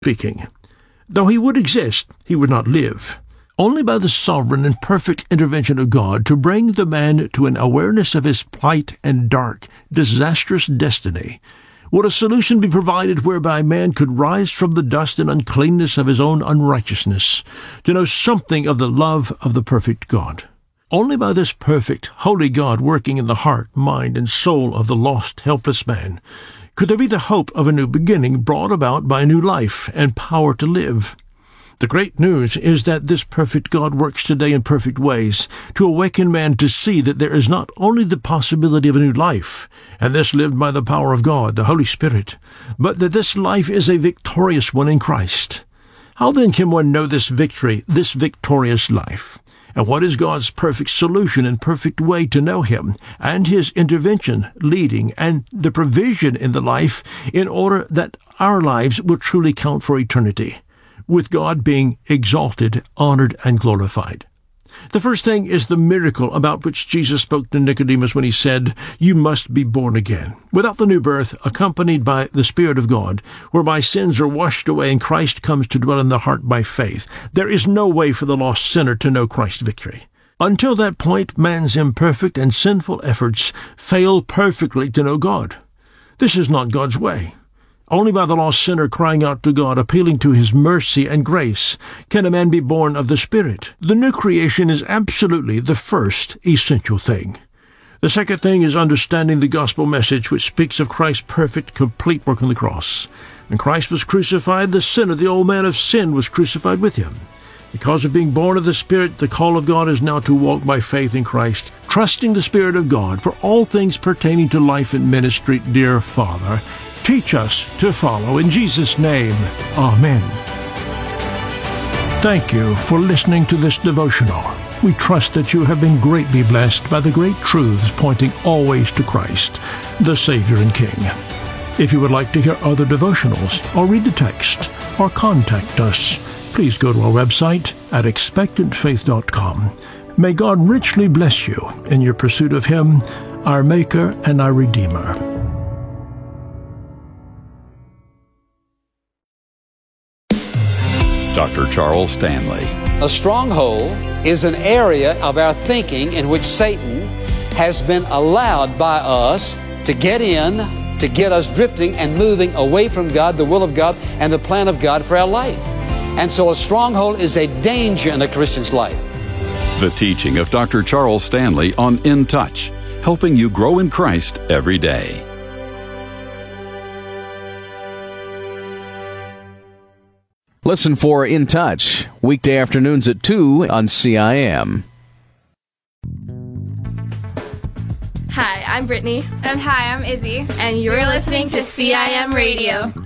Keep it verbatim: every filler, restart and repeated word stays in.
speaking. Though he would exist, he would not live. Only by the sovereign and perfect intervention of God to bring the man to an awareness of his plight and dark, disastrous destiny would a solution be provided whereby man could rise from the dust and uncleanness of his own unrighteousness to know something of the love of the perfect God. Only by this perfect, holy God working in the heart, mind, and soul of the lost, helpless man could there be the hope of a new beginning brought about by a new life and power to live. The great news is that this perfect God works today in perfect ways to awaken man to see that there is not only the possibility of a new life, and this lived by the power of God, the Holy Spirit, but that this life is a victorious one in Christ. How then can one know this victory, this victorious life? And what is God's perfect solution and perfect way to know Him, and His intervention, leading, and the provision in the life in order that our lives will truly count for eternity, with God being exalted, honored, and glorified? The first thing is the miracle about which Jesus spoke to Nicodemus when he said, "You must be born again." Without the new birth, accompanied by the Spirit of God, whereby sins are washed away and Christ comes to dwell in the heart by faith, there is no way for the lost sinner to know Christ's victory. Until that point, man's imperfect and sinful efforts fail perfectly to know God. This is not God's way. Only by the lost sinner crying out to God, appealing to His mercy and grace, can a man be born of the Spirit. The new creation is absolutely the first essential thing. The second thing is understanding the gospel message which speaks of Christ's perfect, complete work on the cross. When Christ was crucified, the sinner, the old man of sin, was crucified with Him. Because of being born of the Spirit, the call of God is now to walk by faith in Christ, trusting the Spirit of God for all things pertaining to life and ministry. Dear Father, teach us to follow. In Jesus' name, Amen. Thank you for listening to this devotional. We trust that you have been greatly blessed by the great truths pointing always to Christ, the Savior and King. If you would like to hear other devotionals, or read the text, or contact us, please go to our website at expectant faith dot com. May God richly bless you in your pursuit of Him, our Maker and our Redeemer. Doctor Charles Stanley. A stronghold is an area of our thinking in which Satan has been allowed by us to get in, to get us drifting and moving away from God, the will of God, and the plan of God for our life. And so a stronghold is a danger in a Christian's life. The teaching of Doctor Charles Stanley on In Touch, helping you grow in Christ every day. Listen for In Touch, weekday afternoons at two on C I M. Hi, I'm Brittany. And hi, I'm Izzy. And you're, you're listening to C I M Radio.